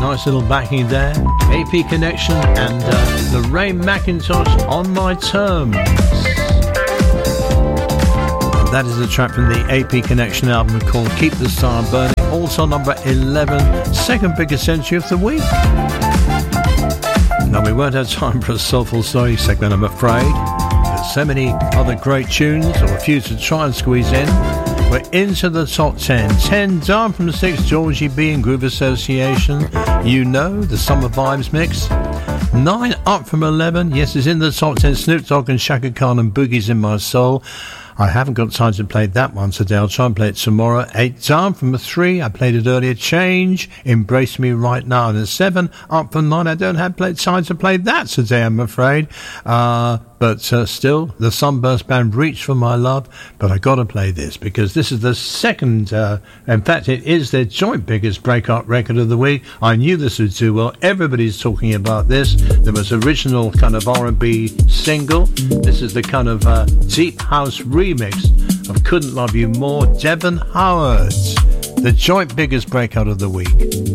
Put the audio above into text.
Nice little backing there. AP Connection and Lorraine McIntosh, On My Terms. And that is a track from the AP Connection album called Keep the Star Burning. Also number 11, second biggest entry of the week. Now, we won't have time for a Soulful Story segment, I'm afraid. There's so many other great tunes, or a few to try and squeeze in. We're into the top 10. 10 down from 6, Georgie B and Groove Association. You know, the Summer Vibes mix. 9 up from 11. Yes, it's in the top 10. Snoop Dogg and Shaka Khan and Boogie's in My Soul. I haven't got time to play that one today. I'll try and play it tomorrow. 8 down from 3. I played it earlier. Change, Embrace Me Right Now. And 7 up from 9. I don't have time to play that today, I'm afraid. But still, the Sunburst Band, Reach for My Love. But I got to play this because this is the second, in fact, it is their joint biggest breakout record of the week. I knew this would do well. Everybody's talking about this. There was original kind of R&B single. This is the kind of deep house remix of Couldn't Love You More. Devon Howard, the joint biggest breakout of the week.